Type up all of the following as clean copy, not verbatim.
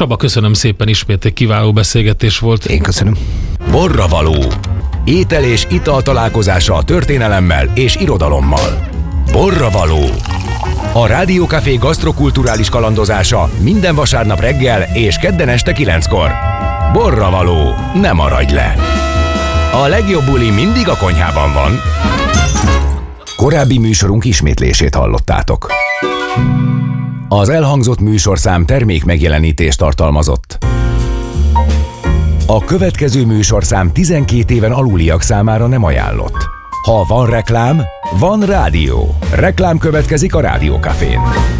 Csaba, köszönöm szépen, ismét egy kiváló beszélgetés volt. Én köszönöm. Borravaló. Étel és ital találkozása a történelemmel és irodalommal. Borravaló. A Rádiókafé gasztrokulturális kalandozása minden vasárnap reggel és kedden este 9-kor. Borravaló. Ne maradj le! A legjobb buli mindig a konyhában van. Korábbi műsorunk ismétlését hallottátok. Az elhangzott műsorszám termék megjelenítést tartalmazott. A következő műsorszám 12 éven aluliak számára nem ajánlott. Ha van reklám, van rádió. Reklám következik a Rádiókafén.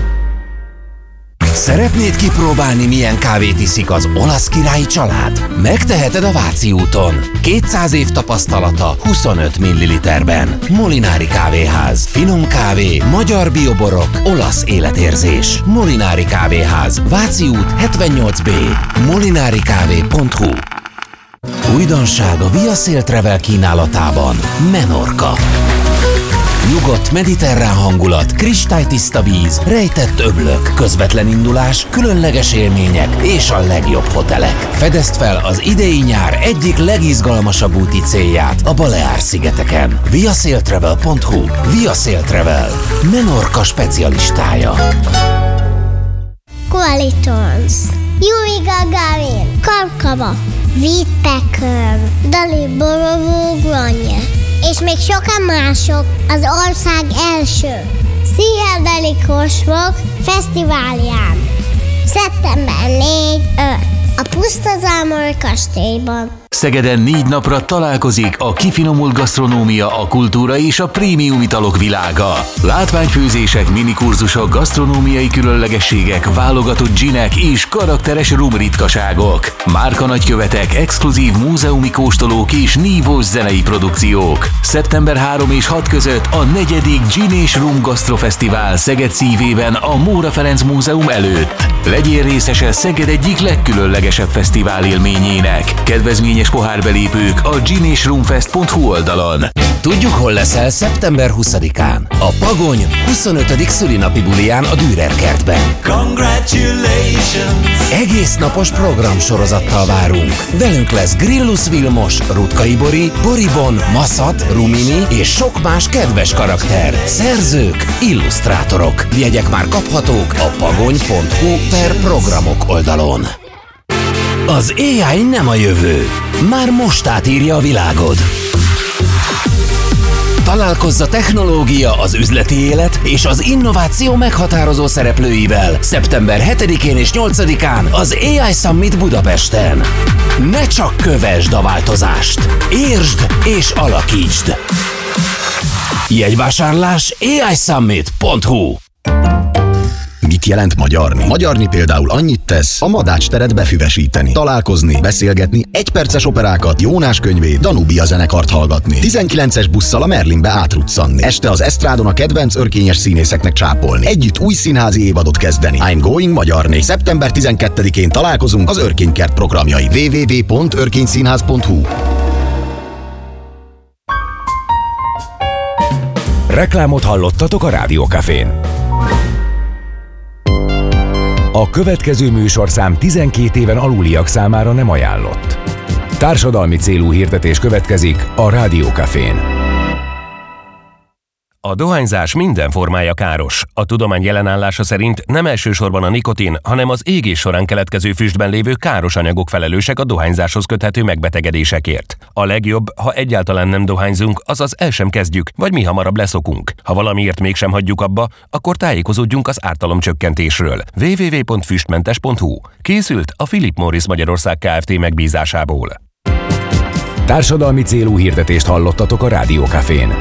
Szeretnéd kipróbálni, milyen kávét iszik az olasz királyi család? Megteheted a Váci úton. 200 év tapasztalata 25 ml-ben. Molinári kávéház. Finom kávé, magyar bioborok, olasz életérzés. Molinári kávéház. Váci út 78B. molinarikávé.hu. Újdonság a Via Sail Travel kínálatában. Menorca. Nyugodt mediterrán hangulat, kristálytiszta víz, rejtett öblök, közvetlen indulás, különleges élmények és a legjobb hotelek. Fedezd fel az idei nyár egyik legizgalmasabb úti célját a Baleár-szigeteken. viasailtravel.hu. Via Sail Travel. Menorca specialistája. Qualitons, Yuri Gagarin, Karkava, Whittaker, Dali Borovó Granje, és még sokan mások az ország első Pszichedelikus Rock Fesztiválján. Szeptember 4-5 a Pusztazámor kastélyban. Szegeden 4 napra találkozik a kifinomult gasztronómia, a kultúra és a prémium italok világa. Látványfőzések, minikurzusok, gasztronómiai különlegességek, válogatott ginek és karakteres rum ritkaságok. Márkanagykövetek, exkluzív múzeumi kóstolók és nívós zenei produkciók. Szeptember 3 és 6 között a 4. Gin és Rum Gasztrofesztivál Szeged szívében a Móra Ferenc Múzeum előtt. Legyél részese Szeged egyik legkülönlegesebb fesztivál élményének. Kedvezményes pohárbelépők a ginesrumfest.hu oldalon. Tudjuk, hol leszel szeptember 20-án? A Pagony 25. szülinapi buliján a Dürer kertben. Congratulations! Egész napos programsorozattal várunk. Velünk lesz Grillus Vilmos, Rutkai Bori, Boribon, Maszat, Rumini és sok más kedves karakter, szerzők, illusztrátorok. Jegyek már kaphatók a pagony.hu/programok oldalon. Az AI nem a jövő. Már most átírja a világod. Találkozz a technológia, az üzleti élet és az innováció meghatározó szereplőivel szeptember 7-én és 8-án az AI Summit Budapesten. Ne csak kövesd a változást, értsd és alakítsd. Jegyvásárlás aisummit.hu. Mit jelent magyarni? Magyarni például annyit tesz, a Madács teret befüvesíteni, találkozni, beszélgetni, egyperces operákat, Jónás könyvét, Danubia zenekart hallgatni, 19-es busszal a Merlinbe átruccanni, este az esztrádon a kedvenc örkényes színészeknek csápolni, együtt új színházi évadot kezdeni. I'm going magyarni. Szeptember 12-én találkozunk az Örkénykert programjai. www.örkényszínház.hu. Reklámot hallottatok a Rádiókafén. A következő műsorszám 12 éven aluliak számára nem ajánlott. Társadalmi célú hirdetés következik a Rádiókafén. A dohányzás minden formája káros. A tudomány jelenállása szerint nem elsősorban a nikotin, hanem az égés során keletkező füstben lévő káros anyagok felelősek a dohányzáshoz köthető megbetegedésekért. A legjobb, ha egyáltalán nem dohányzunk, azaz el sem kezdjük, vagy mi hamarabb leszokunk. Ha valamiért mégsem hagyjuk abba, akkor tájékozódjunk az ártalomcsökkentésről. www.füstmentes.hu. Készült a Philip Morris Magyarország Kft. Megbízásából. Társadalmi célú hirdetést hallottatok a Rádiókafén.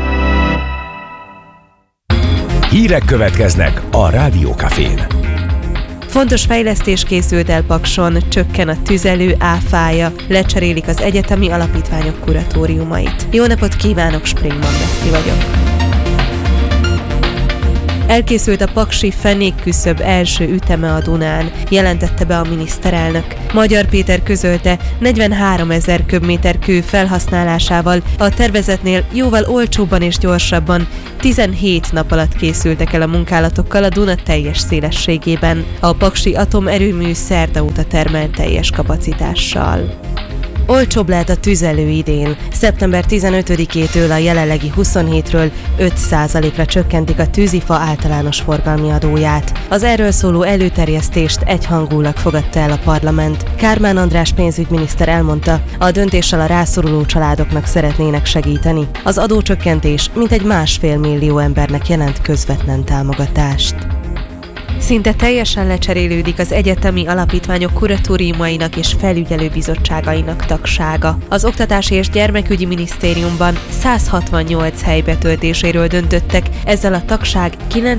Hírek következnek a Rádiókafén. Fontos fejlesztés készült el Pakson, csökken a tüzelő áfája, lecserélik az egyetemi alapítványok kuratóriumait. Jó napot kívánok, Springman Betty vagyok. Elkészült a paksi fenékküszöb első üteme a Dunán, jelentette be a miniszterelnök. Magyar Péter közölte, 43 000 köbméter kő felhasználásával a tervezetnél jóval olcsóbban és gyorsabban 17 nap alatt készültek el a munkálatokkal a Duna teljes szélességében. A paksi atomerőmű szerda óta termel teljes kapacitással. Olcsóbb lehet a tüzelő idén. Szeptember 15-től a jelenlegi 27-ről 5%-ra csökkentik a tűzifa általános forgalmi adóját. Az erről szóló előterjesztést egyhangulag fogadta el a parlament. Kármán András pénzügyminiszter elmondta, a döntéssel a rászoruló családoknak szeretnének segíteni. Az adócsökkentés mintegy 1,5 millió embernek jelent közvetlen támogatást. Szinte teljesen lecserélődik az egyetemi alapítványok kuratóriumainak és felügyelőbizottságainak tagsága. Az Oktatási és Gyermekügyi Minisztériumban 168 hely betöltéséről döntöttek, ezzel a tagság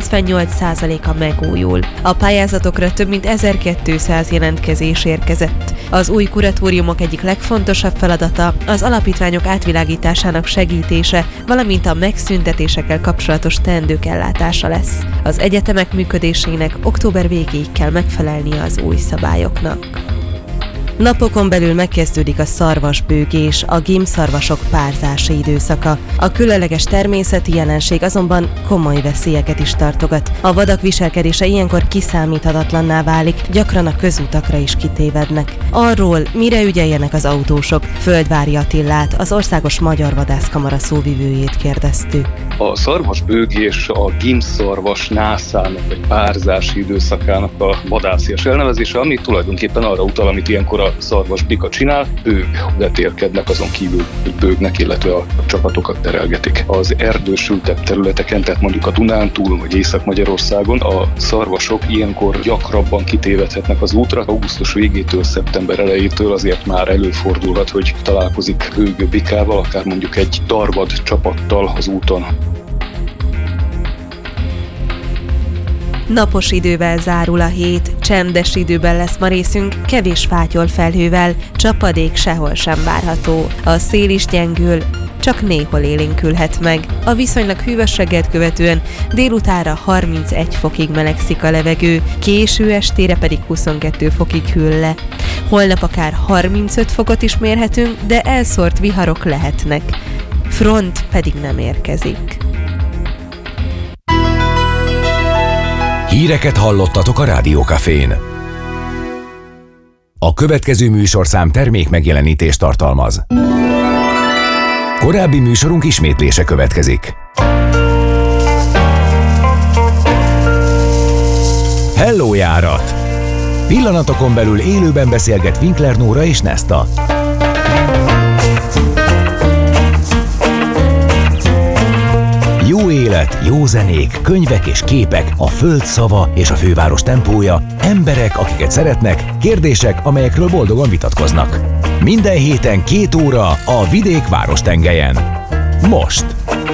98%-a megújul. A pályázatokra több mint 1200 jelentkezés érkezett. Az új kuratóriumok egyik legfontosabb feladata az alapítványok átvilágításának segítése, valamint a megszüntetésekkel kapcsolatos teendők ellátása lesz. Az egyetemek működésének október végéig kell megfelelnie az új szabályoknak. Napokon belül megkezdődik a szarvasbőgés, a gímszarvasok párzási időszaka. A különleges természeti jelenség azonban komoly veszélyeket is tartogat. A vadak viselkedése ilyenkor kiszámíthatatlanná válik, gyakran a közutakra is kitévednek. Arról, mire ügyeljenek az autósok, Földvári Attillát, az Országos Magyar Vadászkamara szóvivőjét kérdeztük. A szarvasbőgés a gímszarvas nászának vagy párzási időszakának a vadászias elnevezése, ami tulajdonképpen arra utal, amit ilyenkor a szarvasbika csinál, ők vetélkednek, azon kívül, hogy bőgnek, illetve a csapatokat terelgetik. Az erdősültebb területeken, tehát mondjuk a Dunántúlon vagy Észak-Magyarországon a szarvasok ilyenkor gyakrabban kitévedhetnek az útra. Augusztus végétől, szeptember elejétől azért már előfordulhat, hogy találkozik bőgő bikával, akár mondjuk egy darvad csapattal az úton. Napos idővel zárul a hét, csendes időben lesz ma részünk, kevés fátyol felhővel, csapadék sehol sem várható. A szél is gyengül, csak néhol élénkülhet meg. A viszonylag hűvös reggelt követően délutánra 31 fokig melegszik a levegő, késő estére pedig 22 fokig hűl le. Holnap akár 35 fokot is mérhetünk, de elszórt viharok lehetnek. Front pedig nem érkezik. Híreket hallottatok a Rádió Cafén. A következő műsorszám termék megjelenítést tartalmaz. Korábbi műsorunk ismétlése következik. Hello járat! Pillanatokon belül élőben beszélget Winkler Nóra és Nesta. Jó élet, jó zenék, könyvek és képek, a föld szava és a főváros tempója, emberek, akiket szeretnek, kérdések, amelyekről boldogan vitatkoznak. Minden héten 2 óra a vidék várostengelyen. Most!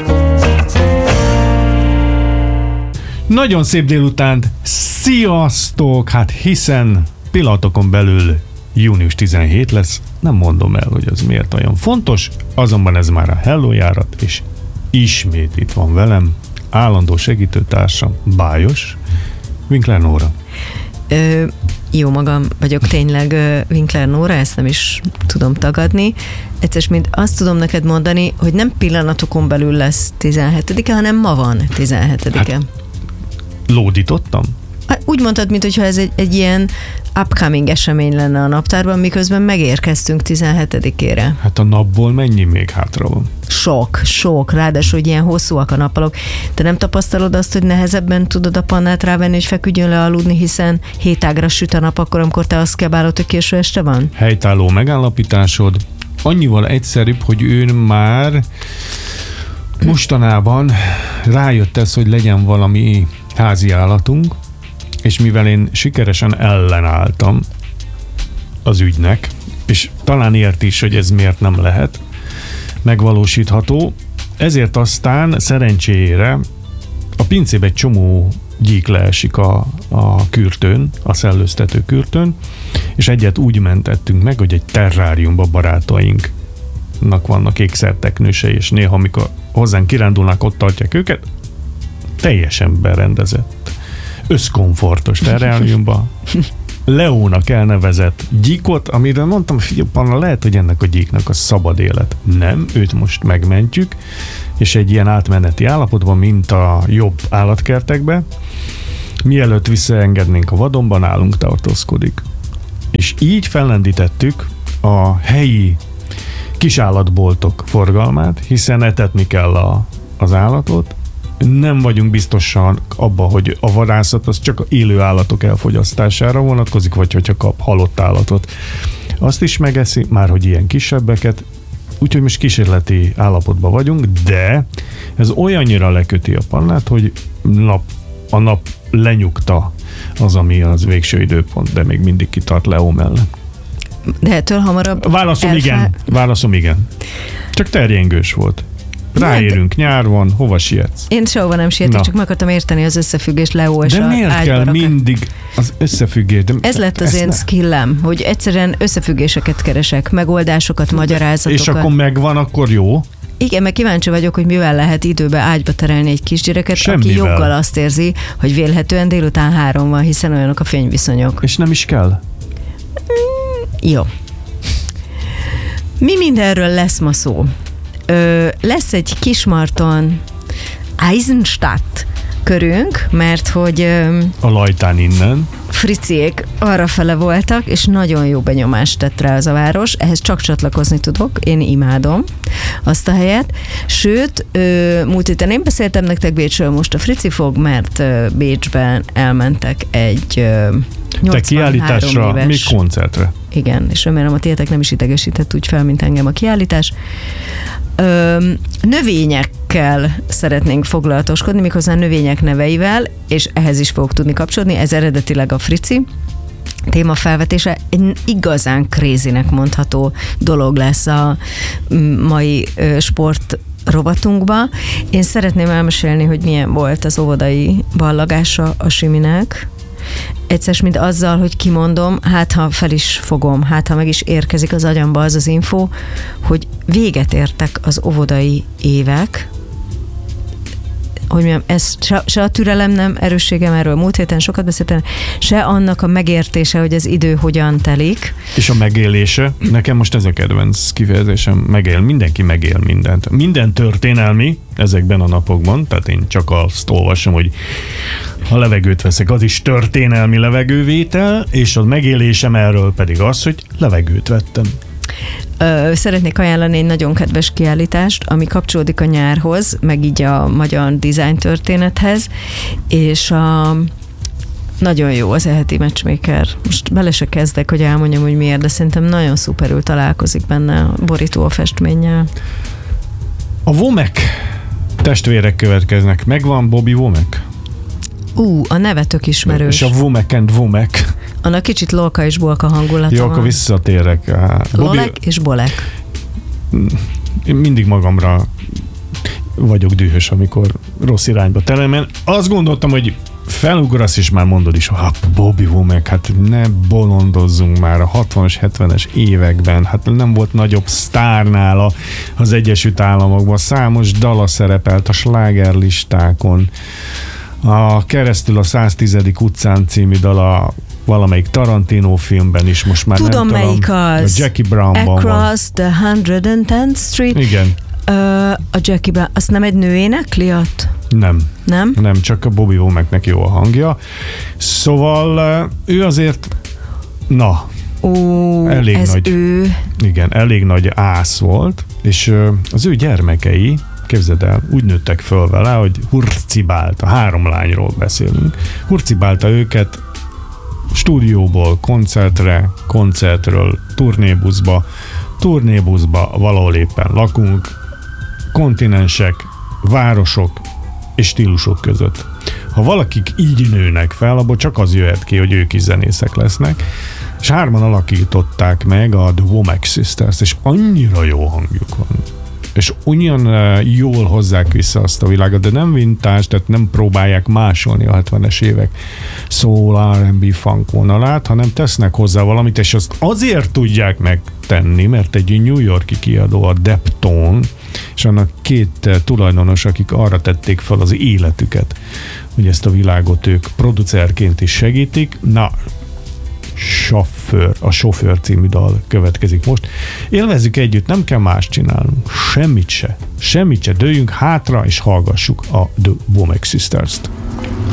Nagyon szép délután, sziasztok! Hát hiszen pillanatokon belül június 17 lesz, nem mondom el, hogy az miért olyan fontos, azonban ez már a Hello járat, és ismét itt van velem állandó segítőtársam, Bájos, Winkler Nóra. Jó magam vagyok tényleg Winkler Nóra, ezt nem is tudom tagadni. Egyszer mint azt tudom neked mondani, hogy nem pillanatokon belül lesz 17-e, hanem ma van 17-e. Hát, lódítottam? Úgy mondtad, mintha ez egy ilyen upcoming esemény lenne a naptárban, miközben megérkeztünk 17-ére. Hát a napból mennyi még hátra van? Sok, ráadásul, hogy ilyen hosszúak a nappalok. Te nem tapasztalod azt, hogy nehezebben tudod a pannát rávenni, hogy feküdjön le aludni, hiszen 7 ágra süt a nap, akkor, amikor te azt kiabálod, hogy késő este van? Helytálló megállapításod. Annyival egyszerűbb, hogy ő már mostanában rájött ez, hogy legyen valami házi állatunk, és mivel én sikeresen ellenálltam az ügynek, és talán ért is, hogy ez miért nem lehet megvalósítható, ezért aztán szerencsére a pincébe egy csomó gyík leesik a kürtőn, a szellőztető kürtőn, és egyet úgy mentettünk meg, hogy egy terráriumba barátainknak vannak ékszerteknősei, és néha, amikor hozzánk kirándulnak, ott tartják őket, teljesen berendezett, összkomfortos terráriumba, Leónak elnevezett gyíkot, amiről mondtam, figyelj, lehet, hogy ennek a gyíknak a szabad élet. Nem, őt most megmentjük, és egy ilyen átmeneti állapotban, mint a jobb állatkertekbe, mielőtt visszaengednénk a vadonba, nálunk tartózkodik. És így fellendítettük a helyi kisállatboltok forgalmát, hiszen etetni kell az állatot. Nem vagyunk biztosan abban, hogy a vadászat az csak élő állatok elfogyasztására vonatkozik, vagy hogyha kap halott állatot. Azt is megeszi, már hogy ilyen kisebbeket, úgyhogy most kísérleti állapotban vagyunk, de ez olyannyira leköti a pannát, hogy a nap lenyugta az, ami az végső időpont, de még mindig kitart Leó mellett. De ettől hamarabb Válaszom igen. Csak terjengős volt. Ráérünk, nyár van, hova sietsz? Én sehova nem sietek, csak meg akartam érteni az összefüggést Leó és de miért kell mindig az összefüggés? Ez lett az én skillem, hogy egyszerűen összefüggéseket keresek, megoldásokat, magyarázatokat. És akkor megvan, akkor jó? Igen, meg kíváncsi vagyok, hogy mivel lehet időbe ágyba terelni egy kisgyereket, aki joggal azt érzi, hogy vélhetően délután 3 van, hiszen olyanok a fényviszonyok. És nem is kell? Jó. Mi mindenről lesz ma szó? Lesz egy Kismarton Eisenstadt körünk, mert hogy a Lajtán innen Friciék arrafele voltak, és nagyon jó benyomást tett rá az a város. Ehhez csak csatlakozni tudok, én imádom azt a helyet. Sőt, múlt héten én beszéltem nektek Bécsről, most a Frici fog, mert Bécsben elmentek egy 83 éves... még koncertre. Igen, és remélem a tiétek nem is idegesített úgy fel, mint engem a kiállítás. Növényekkel szeretnénk foglalatoskodni, méghozzá növények neveivel, és ehhez is fogok tudni kapcsolódni. Ez eredetileg a Frici témafelvetése. Egy igazán crazynek mondható dolog lesz a mai sport rovatunkba. Én szeretném elmesélni, hogy milyen volt az óvodai ballagása a Siminek. Egyszer, mint azzal, hogy kimondom, hát ha fel is fogom, hát ha meg is érkezik az agyamba az info, hogy véget értek az óvodai évek, hogy mondjam, ez se a türelem nem erősségem, erről múlt héten sokat beszéltem, se annak a megértése, hogy az idő hogyan telik. És a megélése, nekem most ez a kedvenc kifejezésem, mindenki megél mindent. Minden történelmi ezekben a napokban, tehát én csak azt olvasom, hogy ha levegőt veszek, az is történelmi levegővétel, és a megélésem erről pedig az, hogy levegőt vettem. Szeretnék ajánlani egy nagyon kedves kiállítást, ami kapcsolódik a nyárhoz, meg így a magyar design történethez, és nagyon jó az eheti matchmaker. Most bele se kezdek, hogy elmondjam, hogy miért, de szerintem nagyon szuperül találkozik benne a borító a festménnyel. A Womack testvérek következnek. Megvan Bobby Womack? A neve tök ismerős. És a Womack and Womack. Annak kicsit lolka és bolka hangulata jó, akkor visszatérek. Lolek és bolek. Én mindig magamra vagyok dühös, amikor rossz irányba terelem. Azt gondoltam, hogy felugrasz, és már mondod is, hogy Bobby Womack, hát ne bolondozzunk már a 60-as, 70-es években, hát nem volt nagyobb sztár nála az Egyesült Államokban, számos dala szerepelt a slágerlistákon, keresztül a 110. utcán című dala valamelyik Tarantino filmben is most már tudom, nem melyik tudom. az. A Jackie Brownban Across the 110th Street. Igen. A Jackie Brown, azt nem egy nő énekli ott? Nem, csak a Bobby Womacknek jó a hangja. Szóval ő azért, elég ez nagy, ő. Igen, elég nagy ász volt, és az ő gyermekei, képzeld el, úgy nőttek föl vele, hogy hurcibálta, 3 lányról beszélünk, hurcibálta őket stúdióból koncertre, koncertről turnébuszba valahol éppen lakunk, kontinensek, városok és stílusok között. Ha valakik így nőnek fel, abból csak az jöhet ki, hogy ők is zenészek lesznek, és 3-an alakították meg a The Womack Sisters, és annyira jó hangjuk van. És olyan jól hozzák vissza azt a világot, de nem vintage, tehát nem próbálják másolni a 70-es évek soul, R&B, funk vonalát, hanem tesznek hozzá valamit, és azt azért tudják megtenni, mert egy New York-i kiadó, a Deptone, és annak két tulajdonos, akik arra tették fel az életüket, hogy ezt a világot ők producerként is segítik. Na, a Sofőr című dal következik most. Élvezzük együtt, nem kell más csinálnunk. Semmit se. Dőljünk hátra, és hallgassuk a The Womack Sisters-t.